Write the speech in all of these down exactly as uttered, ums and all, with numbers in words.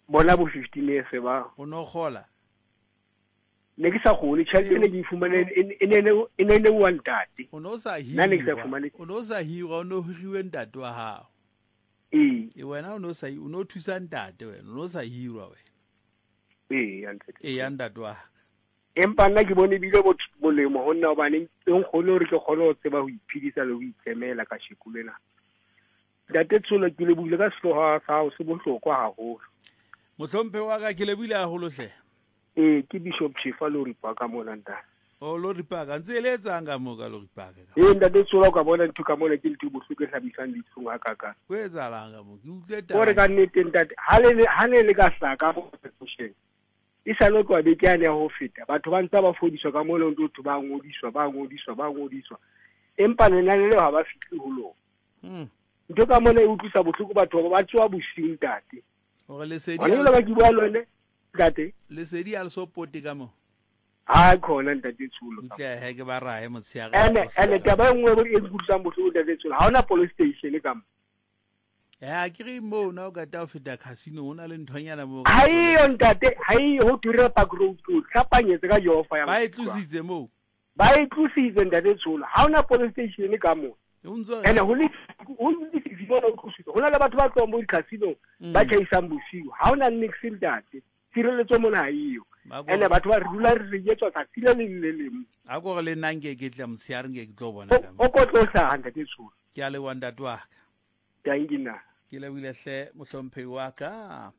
bona bo fifteen years ba o no gola ne ke sa gone tšhelete ne ke fumane e ne le one tate o no sa nna ne ke sa hirwa fumane o no sa hirwa o no hiriwe ntate wa hao ee e wena o no sa o no thusa ntate wena o no sa hirwa wena ee ya ntate e ya ntate wa empa nna ke bone bile molemo go nna gobane e nkgone gore ke kgone go tseba go iphedisa le go itsemela ka shekulena ntate Tsholo ke lebogile ka setlhoga sa gago se bohlokwa gagolo motlhomphe wa ka ke lebile haholo hle ee ke Bishop Chifa lo ripa ka mona ntate o lo ripaka ntse le etsang ka mo ka lo ripaka ee ntate Tsholo ka bona ntho ka mona ke ntho bohloko e tlhabisang ditsong a kaka o etsalang ka mo ke utlwe gore ka nnete ntate ha ne le ka hlaka mo session e sa le kwa beke yane ya go feta batho ba ntse ba fodiswa ka mo le ntho ba ngodiswa ba ngodiswa ba ngodiswa empa lenane leo ha ba fihle ho lona ntho ka mona e utlwisa bohloko batho ba tsewa bosiung tate gore lesedi a le ba ke bua lone tate lesedi a le so poti ka mo ha khona ntate Tsholo ntle he ke ba rae motshiare ene ene taba engwe e nkutlwisang bohloko ntate Tsholo ha ona police station ka mo ya ke re mo na o ka ta o feta casino ona le nthonyana mo ha iyo ntate ha iyo ho tura park road to tlhapanyetse ka Jehova ya ba e tlositse mo ba e tlositse ntate Tsholo ha ona police station ka mo ene ho le ho le sifona o tlositse ho na le batho ba tswang mo casino ba chaisang bosiu ha ona nix ntate sireletso mona ha iyo ene batho ba re dula re re yetswa ka tsile le le le a go le nange ke tla motsiare nge ke tlo bona ka o ko tlosa ntate Tsholo ke a le wanda twa tangina ke le bile hle mohlomphei wa ka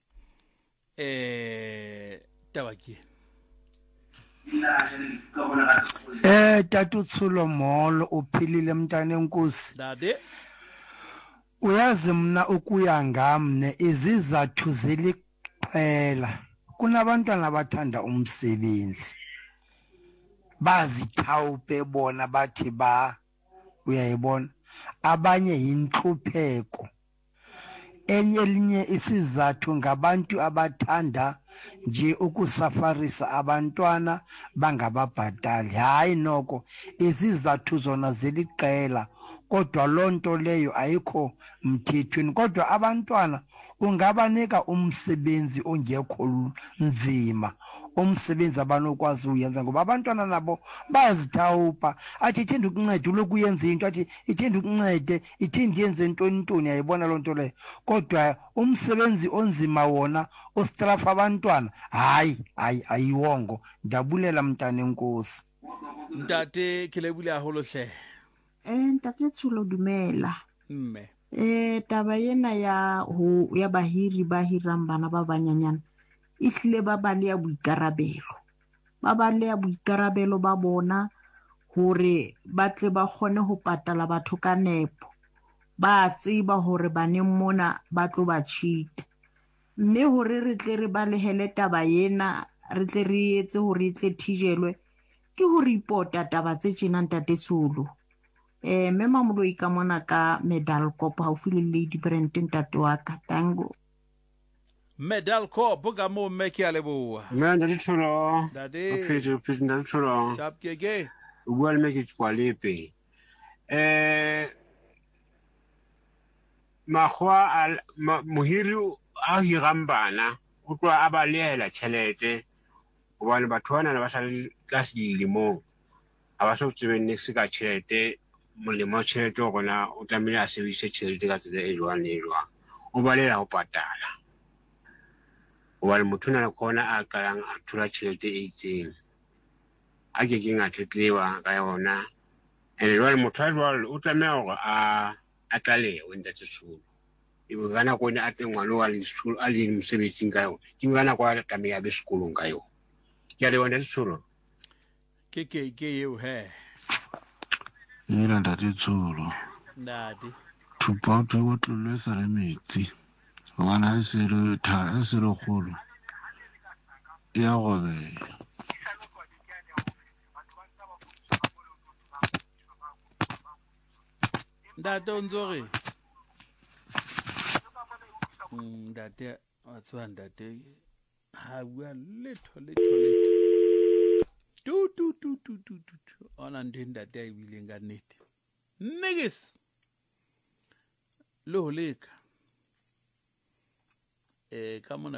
eh tabaki eh tatu Tsholo molo uphilile mntane enkosi dade uyazi mna ukuya ngamne izizathu zeliqela kunabantwana abathanda umsebenzi bazithawupe bona bathi ba uyayibona abanye yinhlupheko enye linye isizathu ngabantu abathanda nje ukusafarisa abantwana bangababhatali hayi noko izizathu zona ziliqela kodwa lonto leyo ayikho mthethweni kodwa abantwana ungabanika umsebenzi ongekho nzima umsebenzi abanokwazi uyenza ngoba abantwana nabo bazithawupa athi ithindi ukunceda lokuyenza into athi ithindi ukuncede ithindi yenze intoni intoni ayibona lonto leyo kodwa umsebenzi onzima wona ostrafa abantwana hayi hayi ayiwongo ndabulela mntane enkosi ntate ke lebile haholo hle eh ntate Tsholo dumela mme eh taba yena ya ho ya bahiri ba hirang bana ba banyanyana ihlile ba ba le ya boikarabelo ba ba le ya boikarabelo ba bona hore ba tle ba kgone ho patala batho ka nepo ba tseba hore baneng mona ba tlo ba cheat mme hore re tle re ba lehele taba yena re tle re etse hore e tle thijelwe ke ho report taba tse tjena ntate Tsholo eh mme Mamoloi ka mona ka Medal Corp ha o file Lady Brent ntate wa ka tango Medal Corp ga mo mme ke a leboa mme ntate Tsholo dade phete phete ntate Tsholo sharp ke ke o bua le me ke tswalepe eh mahwa mohiri a hirang bana o tloa a ba lehela tjhelete hobane batho bana ba sa le tlase dilemong a ba so tsebeng next ka tjhelete molemo tjhelete gona o tlamehile a sebedise tjhelete ka tsela e jwang le jwang o balela ho patala hobane motho na kona a qalang a thola tjhelete e itseng a ke ke nga tletleba ka yona ene jwale motho a jwalo o tlameha hore a a tlale o ntate Tsholo e bana go ne a tengwalo wa le sekolo a le mosebetsing ka yona ke bana kwa tame ya be sekolong ka yona ke a le wona Tsholo ke ke ke yo he ela ntate Tsholo ndadi thupa tho go tlole sa le metsi gona e se le thara e se le golo ya go be ndate onzore ndate wa tswa ndate ha bua letho letho letho tu tu tu tu tu tu ona ndi ndate a bile nga nnete nigis lo leka eh ka mona